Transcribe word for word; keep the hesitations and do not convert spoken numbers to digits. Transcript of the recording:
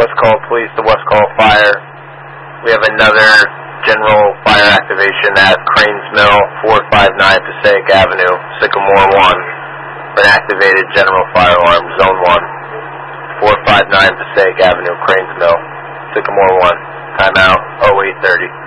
West Call Police to West Call Fire. We have another general fire activation at Cranes Mill, four five nine Passaic Avenue, Sycamore one. For an activated general fire alarm, Zone one. four five nine Passaic Avenue, Cranes Mill, Sycamore one. Timeout, oh eight thirty.